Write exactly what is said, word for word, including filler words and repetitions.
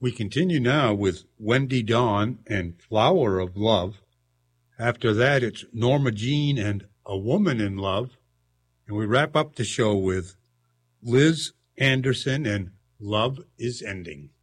We continue now with Wendy Dawn and Flower of Love. After that, it's Norma Jean and A Woman in Love. And we wrap up the show with Liz Anderson and Love is Ending.